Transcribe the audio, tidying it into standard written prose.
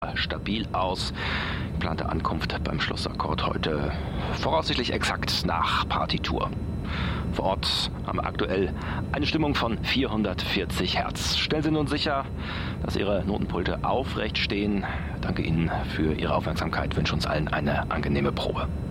wieder stabil aus. Geplante Ankunft beim Schlussakkord heute voraussichtlich exakt nach Partitur. Vor Ort haben wir aktuell eine Stimmung von 440 Hertz. Stellen Sie nun sicher, dass Ihre Notenpulte aufrecht stehen. Danke Ihnen für Ihre Aufmerksamkeit. Wünsche uns allen eine angenehme Probe.